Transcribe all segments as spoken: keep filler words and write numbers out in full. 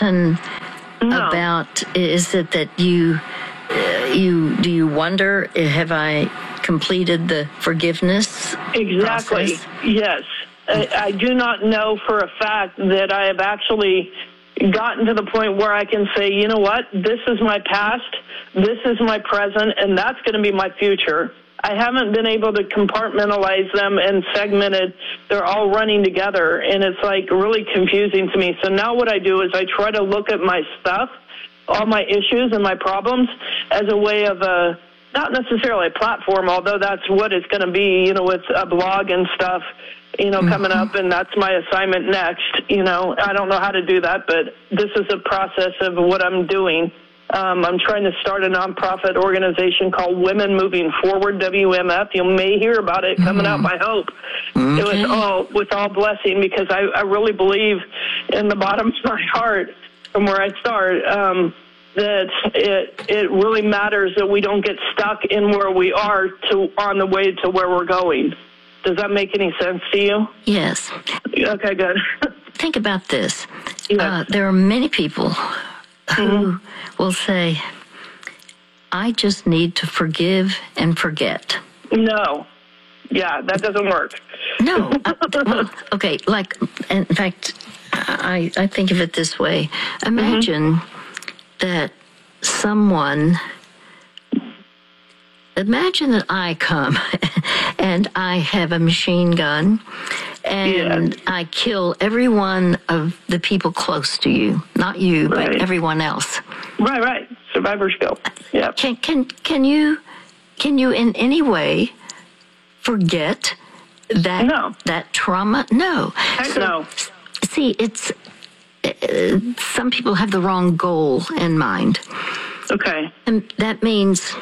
forgotten No. about? Is it that you, uh, you do you wonder, have I completed the forgiveness Exactly. process? Yes. I, I do not know for a fact that I have actually gotten to the point where I can say, you know what, this is my past, this is my present, and that's going to be my future. I haven't been able to compartmentalize them and segment it. They're all running together, and it's like really confusing to me. So now what I do is I try to look at my stuff, all my issues and my problems, as a way of a, not necessarily a platform, although that's what it's going to be, you know, with a blog and stuff, you know, mm-hmm. coming up, and that's my assignment next. You know, I don't know how to do that, but this is a process of what I'm doing. Um, I'm trying to start a nonprofit organization called Women Moving Forward, W M F. You may hear about it coming mm-hmm. out, I hope. Okay. It was all with all blessing, because I, I really believe in the bottom of my heart, from where I start, um, that it it really matters that we don't get stuck in where we are to on the way to where we're going. Does that make any sense to you? Yes. Okay, good. Think about this. Yes. Uh, there are many people who mm-hmm. will say, I just need to forgive and forget. No. Yeah, that doesn't work. No. uh, well, okay, like, in fact, I, I think of it this way. Imagine mm-hmm. that someone, imagine that I come and I have a machine gun and yeah. I kill every one of the people close to you. Not you, right. but everyone else. Right, right. Survivor's guilt. Yeah. Can, can, can you, can you in any way forget that no. that trauma? No. So, no. See, it's uh, some people have the wrong goal in mind. Okay. And that means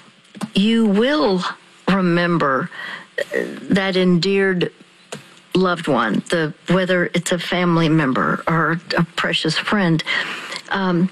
you will remember that endeared loved one, the whether it's a family member or a precious friend, um,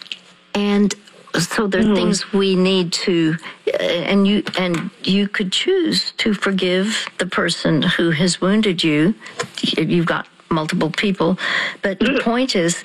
and so there are mm. things we need to, uh, and you and you could choose to forgive the person who has wounded you. You've got multiple people, but the point is,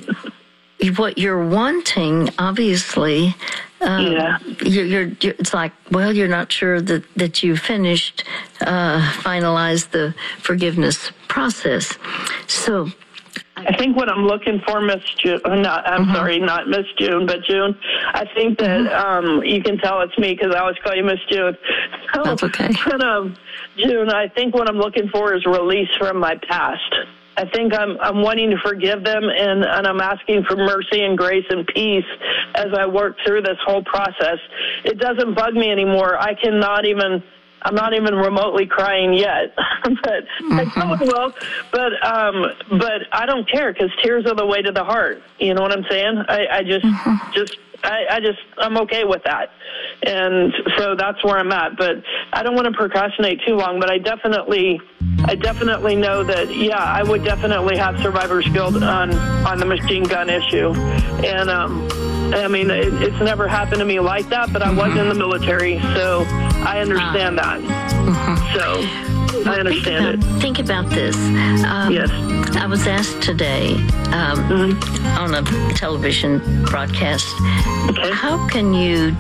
what you're wanting, obviously, um, yeah. you're, you're, you're, it's like, well, you're not sure that, that you finished, uh, finalized the forgiveness process. So I think what I'm looking for, Miss June, not, I'm mm-hmm. sorry, not Miss June, but June, I think that mm-hmm. um, you can tell it's me because I always call you Miss June. So, That's okay. But, um, June, I think what I'm looking for is release from my past. I think I'm I'm wanting to forgive them, and, and I'm asking for mercy and grace and peace as I work through this whole process. It doesn't bug me anymore. I cannot even, I'm not even remotely crying yet, but mm-hmm. I probably will. But um, but I don't care, because tears are the way to the heart. You know what I'm saying? I, I just mm-hmm. just. I, I just, I'm okay with that. And so that's where I'm at. But I don't want to procrastinate too long, but I definitely, I definitely know that, yeah, I would definitely have survivor's guilt on, on the machine gun issue. And, um, I mean, it, it's never happened to me like that, but I was in the military, so I understand that. Mm-hmm. So I understand think about, it. Think about this. Um, yes. I was asked today um, mm-hmm. on a television broadcast, okay. how can you,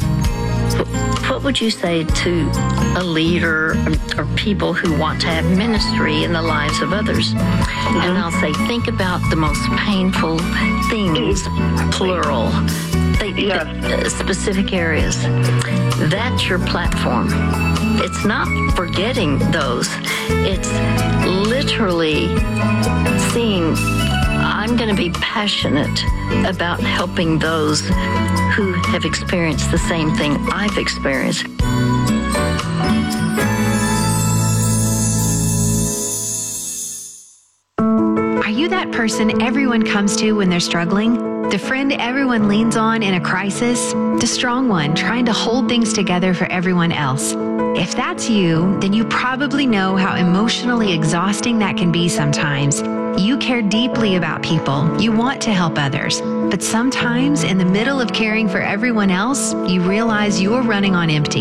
what would you say to a leader or, or people who want to have ministry in the lives of others? Mm-hmm. And I'll say, think about the most painful things, plural, they, yes. uh, specific areas. That's your platform. It's not forgetting those. It's literally seeing, I'm going to be passionate about helping those who have experienced the same thing I've experienced. Are you that person everyone comes to when they're struggling? The friend everyone leans on in a crisis? The strong one trying to hold things together for everyone else? If that's you, then you probably know how emotionally exhausting that can be sometimes. You care deeply about people. You want to help others. But sometimes, in the middle of caring for everyone else, you realize you're running on empty.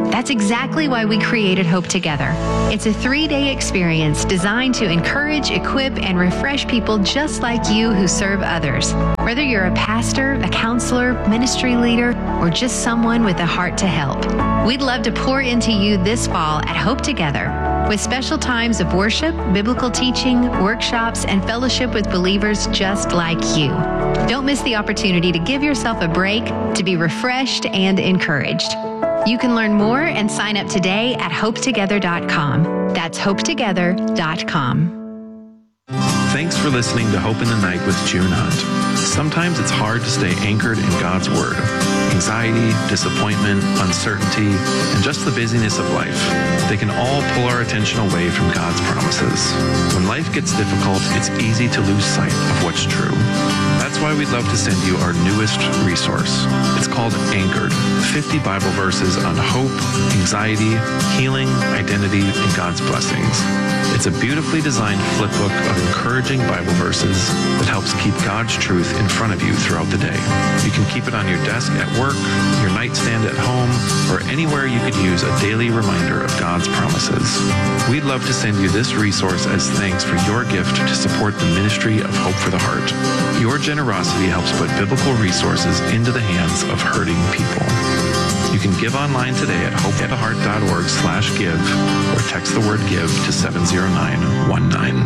That's exactly why we created Hope Together. It's a three-day experience designed to encourage, equip, and refresh people just like you who serve others. Whether you're a pastor, a counselor, ministry leader, or just someone with a heart to help, we'd love to pour into you this fall at Hope Together, with special times of worship, biblical teaching, workshops, and fellowship with believers just like you. Don't miss the opportunity to give yourself a break, to be refreshed and encouraged. You can learn more and sign up today at hope together dot com. That's hope together dot com. Thanks for listening to Hope in the Night with June Hunt. Sometimes it's hard to stay anchored in God's Word. Anxiety, disappointment, uncertainty, and just the busyness of life. They can all pull our attention away from God's promises. When life gets difficult, it's easy to lose sight of what's true. That's why we'd love to send you our newest resource. It's called Anchored, fifty Bible verses on hope, anxiety, healing, identity, and God's blessings. It's a beautifully designed flip book of encouraging Bible verses that helps keep God's truth in front of you throughout the day. You can keep it on your desk at work, your nightstand at home, or anywhere you could use a daily reminder of God's promises. We'd love to send you this resource as thanks for your gift to support the ministry of Hope for the Heart. Your generosity helps put biblical resources into the hands of hurting people. You can give online today at hope at the heart dot org slash give or text the word give to seven zero nine one nine.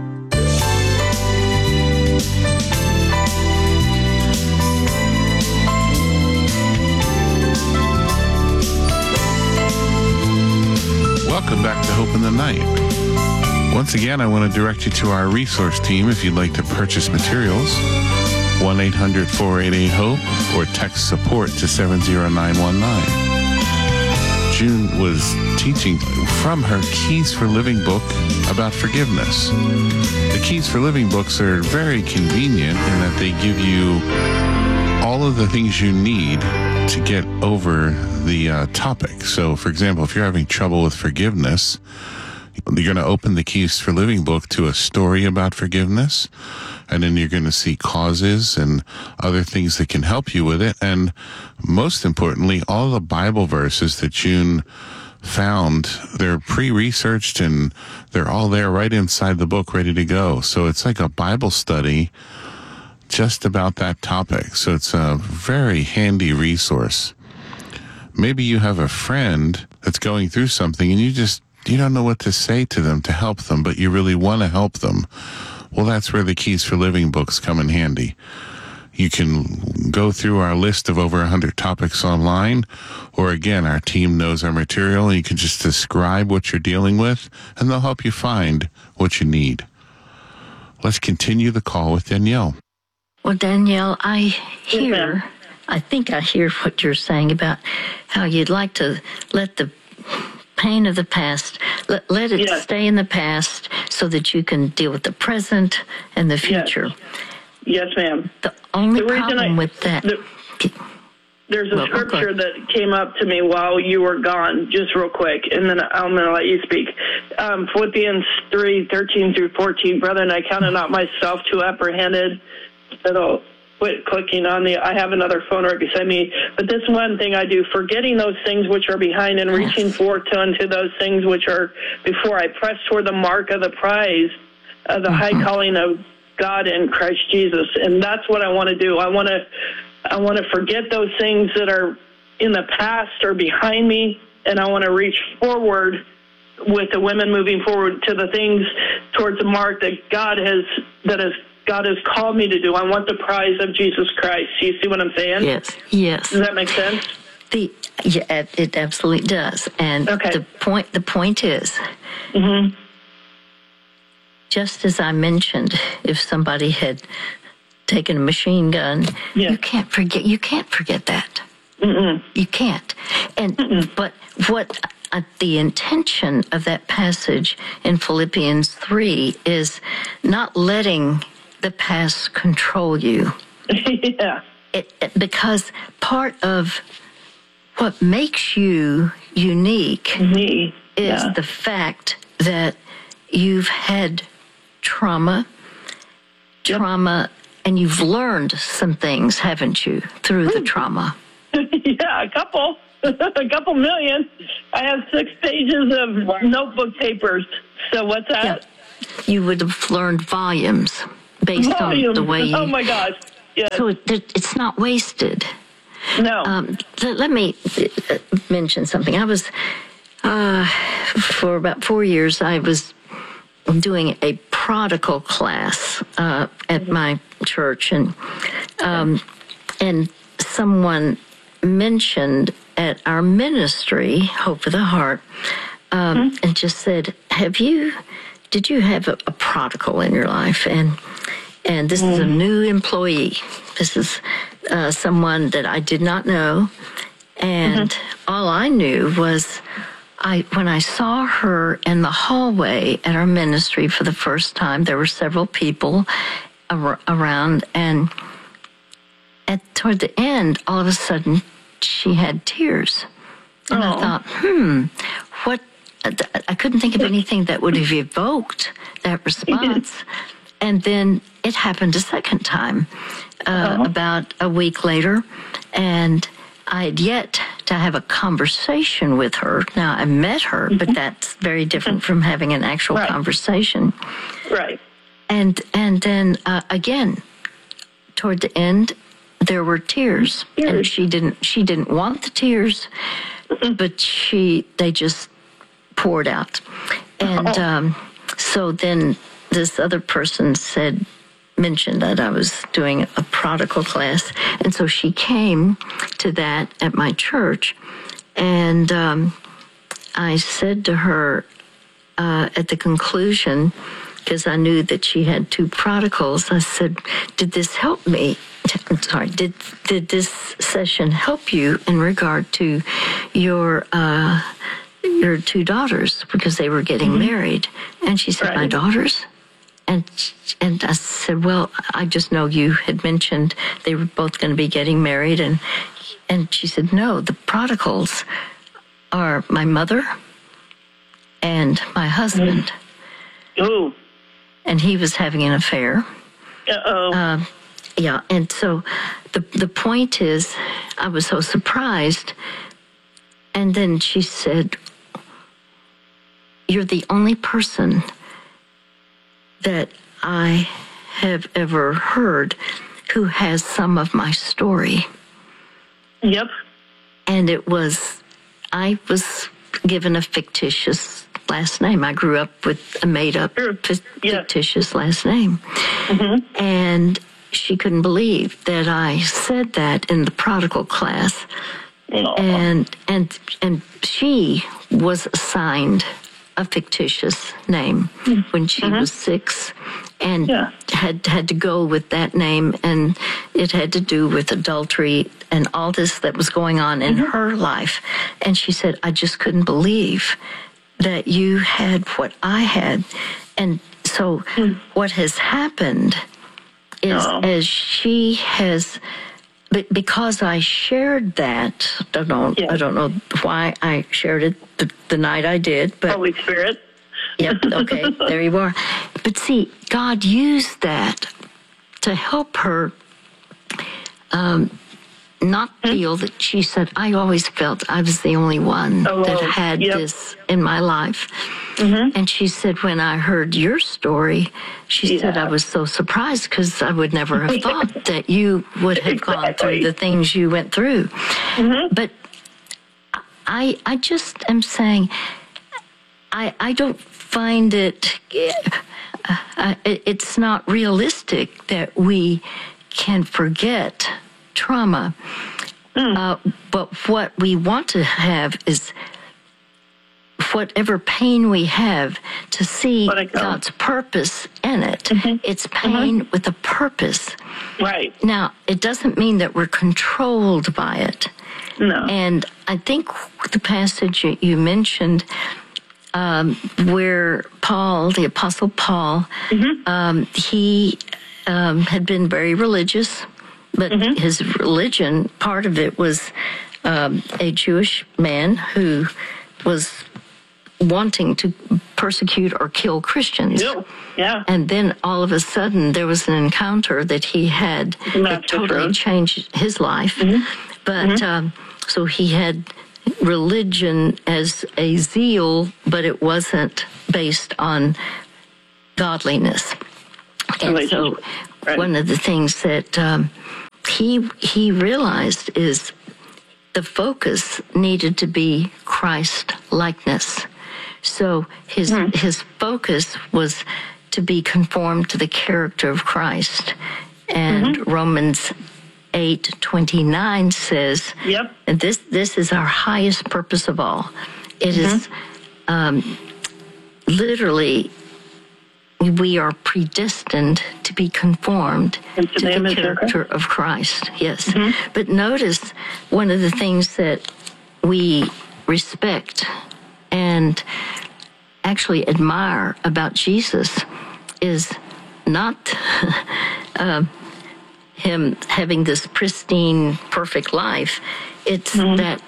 Welcome back to Hope in the Night. Once again, I want to direct you to our resource team if you'd like to purchase materials. one eight hundred four eight eight HOPE or text support to seven zero nine one nine. June was teaching from her Keys for Living book about forgiveness. The Keys for Living books are very convenient in that they give you all of the things you need to get over the uh, topic. So, for example, if you're having trouble with forgiveness, you're going to open the Keys for Living book to a story about forgiveness, and then you're going to see causes and other things that can help you with it. And most importantly, all the Bible verses that June found, they're pre-researched and they're all there right inside the book, ready to go. So it's like a Bible study just about that topic. So it's a very handy resource. Maybe you have a friend that's going through something and you just you don't know what to say to them to help them, but you really want to help them. Well, that's where the Keys for Living books come in handy. You can go through our list of over one hundred topics online, or again, our team knows our material, and you can just describe what you're dealing with, and they'll help you find what you need. Let's continue the call with Danielle. Well, Danielle, I hear, Yes, I think I hear what you're saying about how you'd like to let the pain of the past, let, let it Yes. stay in the past so that you can deal with the present and the future. Yes, ma'am. The only The reason problem I- with that, the- There's a Well, okay. scripture that came up to me while you were gone, just real quick, and then I'm going to let you speak. Um, Philippians three, thirteen through fourteen. Brethren, I count it not myself too apprehended. It'll quit clicking on the, I have another phone right beside me. But this one thing I do, forgetting those things which are behind and reaching forth unto those things which are before, I press toward the mark of the prize of the high calling of God in Christ Jesus. And that's what I want to do. I want to I want to forget those things that are in the past or behind me, and I want to reach forward with the women moving forward to the things towards the mark that God has that has God has called me to do. I want the prize of Jesus Christ. You see what I'm saying? yes, yes. Does that make sense? The yeah, it- it absolutely does. And Okay. the point the point is, Mm-hmm. just as I mentioned, if somebody had taken a machine gun, Yeah. you can't forget. You can't forget that. Mm-mm. You can't. And Mm-mm. but what uh, the intention of that passage in Philippians three is not letting the past control you. Yeah. It, it- because part of what makes you unique Me. is Yeah. the fact that you've had trauma, Yep. trauma, and you've learned some things, haven't you, through the trauma? Yeah, a couple. a couple million. I have six pages of notebook papers. So what's that? Yeah. You would have learned volumes based Volumes. on the way you... Oh, my gosh. Yes. So it, it's not wasted. No. Um, th- let me uh, mention something. I was, uh, for about four years, I was doing a prodigal class uh, at my church, and um, and someone mentioned at our ministry, Hope for the Heart, um, mm-hmm. and just said, "Have you? Did you have a, a prodigal in your life?" And and this mm-hmm. is a new employee. This is uh, someone that I did not know, and mm-hmm. all I knew was. I, when I saw her in the hallway at our ministry for the first time, there were several people ar- around, and at toward the end, all of a sudden, she had tears. And Aww. I thought, hmm, what? I couldn't think of anything that would have evoked that response. And then it happened a second time, uh, about a week later, and I had yet to have a conversation with her. Now, I met her, but that's very different from having an actual right. conversation. Right. And and then, uh, again, toward the end, there were tears. tears. And she didn't she didn't want the tears, but she they just poured out. And um, so then this other person said, mentioned that I was doing a prodigal class, and so she came to that at my church, and um, I said to her uh, at the conclusion, because I knew that she had two prodigals, I said, "Did this help me? I'm sorry, did did this session help you in regard to your uh, your two daughters, because they were getting mm-hmm. married?" And she said, right. "My daughters?" And and I said, "Well, I just know you had mentioned they were both going to be getting married." And and she said, "No, the prodigals are my mother and my husband." Ooh. And he was having an affair. Uh-oh. Uh, yeah, and so the the point is, I was so surprised. And then she said, "You're the only person that I have ever heard who has some of my story." Yep. And it was, I was given a fictitious last name. I grew up with a made-up sure. fictitious yeah. last name. Mm-hmm. And she couldn't believe that I said that in the prodigal class. Aww. And and and she was assigned a fictitious name mm-hmm. when she mm-hmm. was six, and yeah. had had to go with that name, and it had to do with adultery and all this that was going on in mm-hmm. her life. And she said, "I just couldn't believe that you had what I had." And so mm. what has happened is oh. as she has, but because I shared that, I don't, yeah. I don't know why I shared it the, the night I did, but Holy Spirit. Yep. Okay. There you are. But see, God used that to help her um, not hmm? feel that she said, "I always felt I was the only one oh, that had yep. this in my life." Mm-hmm. And she said, "When I heard your story, she yeah. said, I was so surprised because I would never have thought that you would have exactly. gone through the things you went through." Mm-hmm. But I, I just am saying, I, I don't find it, uh, it, it's not realistic that we can forget trauma. Mm. Uh, but what we want to have is whatever pain we have, to see God's purpose in it. Mm-hmm. It's pain mm-hmm. with a purpose. Right. Now, it doesn't mean that we're controlled by it. No. And I think the passage you mentioned, um, where Paul, the Apostle Paul, mm-hmm. um, he um, had been very religious, but mm-hmm. his religion, part of it was um, a Jewish man who was wanting to persecute or kill Christians. Yeah. yeah. And then all of a sudden there was an encounter that he had that totally changed his life. Mm-hmm. But mm-hmm. um, so he had religion as a zeal, but it wasn't based on godliness. And so right. one of the things that um, he he realized is the focus needed to be Christ likeness. So his Hmm. his focus was to be conformed to the character of Christ. And Mm-hmm. Romans eight twenty-nine says, Yep. and this this is our highest purpose of all. It Mm-hmm. is um, literally, we are predestined to be conformed Into to the the image of character of Christ. Yes. Mm-hmm. But notice one of the things that we respect and actually admire about Jesus is not uh, him having this pristine, perfect life. It's Mm-hmm. that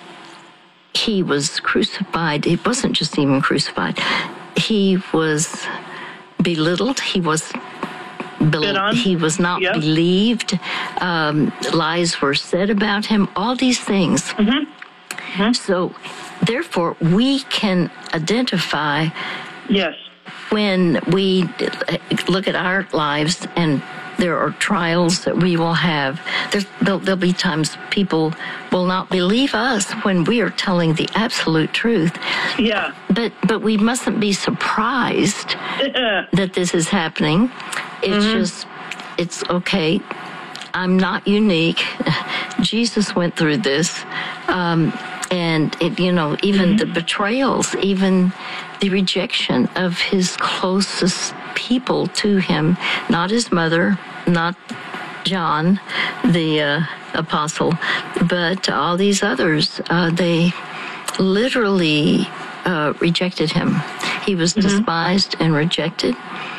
he was crucified. He wasn't just even crucified. He was belittled. He was bel- Spit on. he was not Yep. believed. Um, lies were said about him. All these things. Mm-hmm. So, therefore, we can identify Yes. when we look at our lives and there are trials that we will have. There's, there'll, there'll be times people will not believe us when we are telling the absolute truth. Yeah. But but we mustn't be surprised that this is happening. It's Mm-hmm. just, it's okay. I'm not unique. Jesus went through this. Um, and, it, you know, even the betrayals, even the rejection of his closest people to him, not his mother, not John, the uh, apostle, but all these others, uh, they literally uh, rejected him. He was despised and rejected.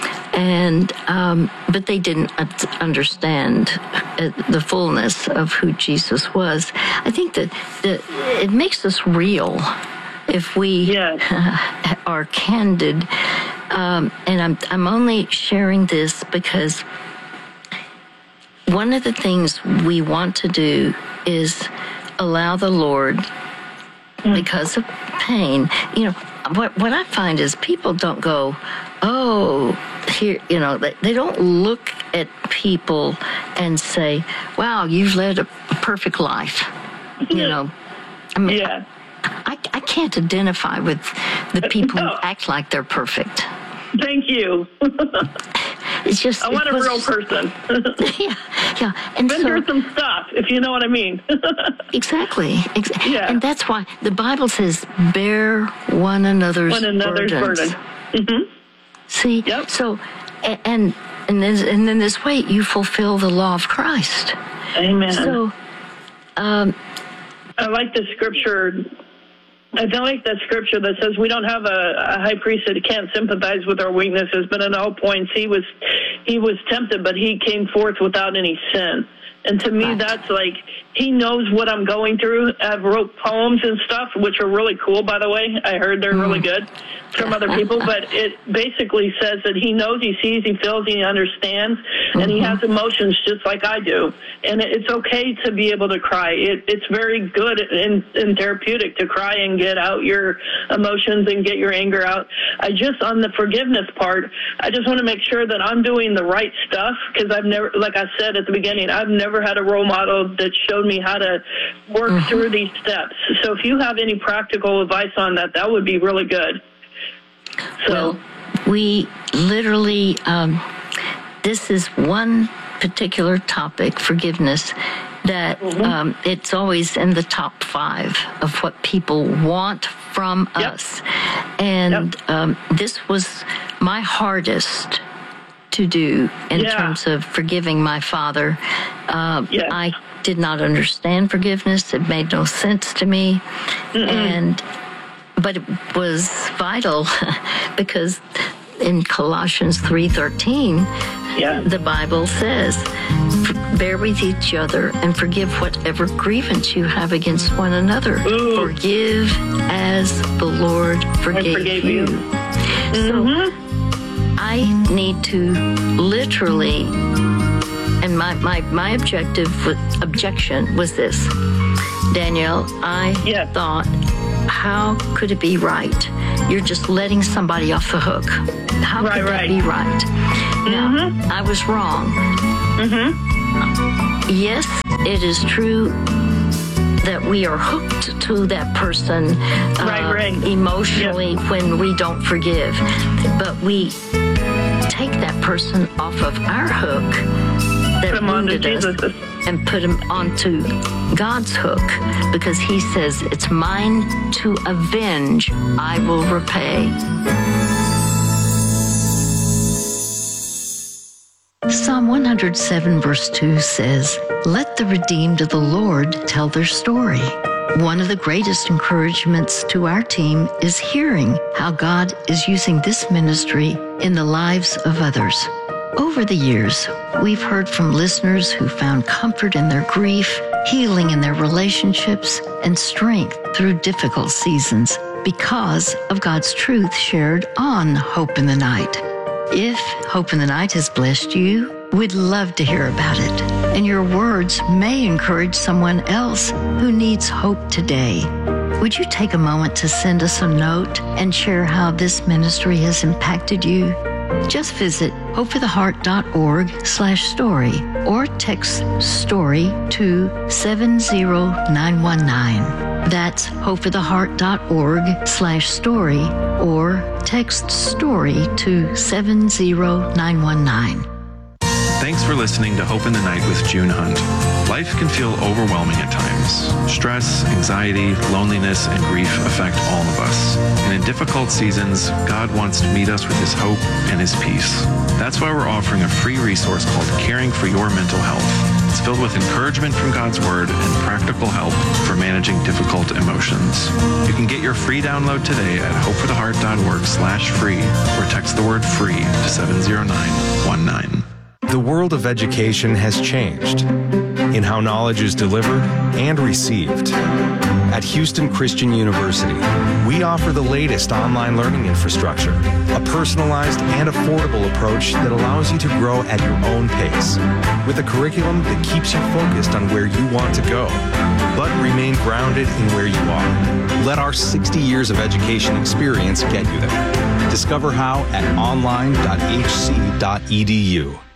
And um, but they didn't understand the fullness of who Jesus was. I think that, that it makes us real if we Yes. are candid. Um, and I'm I'm only sharing this because one of the things we want to do is allow the Lord, because of pain. You know, what what I find is people don't go, oh, here, you know, they, they don't look at people and say, wow, you've led a perfect life. You know, I mean, Yeah. I, I can't identify with the people No. who act like they're perfect. Thank you. It's just I want it a was real just- person. yeah, yeah, and Been so through some stuff, if you know what I mean. exactly, ex- Yeah. and that's why the Bible says, "Bear one another's One another's burdens." burden. hmm See, Yep. so a- and and then and then this way you fulfill the law of Christ. Amen. So, um, I like the scripture. I don't like that scripture that says we don't have a, a high priest that can't sympathize with our weaknesses, but in all points he was he was tempted, but he came forth without any sin. And to me, Right. that's like, he knows what I'm going through. I've wrote poems and stuff, which are really cool, by the way. I heard they're really good from other people, but it basically says that he knows, he sees, he feels, he understands, and he has emotions just like I do. And it's okay to be able to cry. It, it's very good and, and therapeutic to cry and get out your emotions and get your anger out. I just, on the forgiveness part, I just want to make sure that I'm doing the right stuff, because I've never, like I said at the beginning, I've never had a role model that showed me how to work mm-hmm. through these steps. So if you have any practical advice on that, that would be really good. So well, we literally, um, this is one particular topic, forgiveness, that mm-hmm. um, it's always in the top five of what people want from yep. us. And yep. um, this was my hardest to do in yeah. terms of forgiving my father. Uh, yeah. I did not understand forgiveness. It made no sense to me. Mm-mm. And but it was vital because in Colossians three thirteen, yeah. the Bible says, bear with each other and forgive whatever grievance you have against one another. Ooh. Forgive as the Lord forgave, forgave you. you. Mm-hmm. So I need to literally, and my, my, my objective objection was this, Danielle, I yeah. thought how could it be right? You're just letting somebody off the hook. How Right, could that right. be right? Now, Mhm. I was wrong. Mhm. Yes, it is true that we are hooked to that person uh, Right, right. emotionally when we don't forgive. But we take that person off of our hook that Put 'em onto wounded us Jesus's. and put him onto God's hook, because he says, it's mine to avenge, I will repay. Psalm one hundred seven verse two says, let the redeemed of the Lord tell their story. One of the greatest encouragements to our team is hearing how God is using this ministry in the lives of others. Over the years, we've heard from listeners who found comfort in their grief, healing in their relationships, and strength through difficult seasons because of God's truth shared on Hope in the Night. If Hope in the Night has blessed you, we'd love to hear about it. And your words may encourage someone else who needs hope today. Would you take a moment to send us a note and share how this ministry has impacted you? Just visit hopefortheheart.org slash story or text story to seven zero nine one nine. That's hopefortheheart.org slash story or text story to seven zero nine one nine. Thanks for listening to Hope in the Night with June Hunt. Life can feel overwhelming at times. Stress, anxiety, loneliness, and grief affect all of us. And in difficult seasons, God wants to meet us with his hope and his peace. That's why we're offering a free resource called Caring for Your Mental Health. It's filled with encouragement from God's Word and practical help for managing difficult emotions. You can get your free download today at hopefortheheart.org slash free or text the word free to seven zero nine one nine. The world of education has changed in how knowledge is delivered and received. At Houston Christian University, we offer the latest online learning infrastructure, a personalized and affordable approach that allows you to grow at your own pace, with a curriculum that keeps you focused on where you want to go, but remain grounded in where you are. Let our sixty years of education experience get you there. Discover how at online dot h c dot e d u.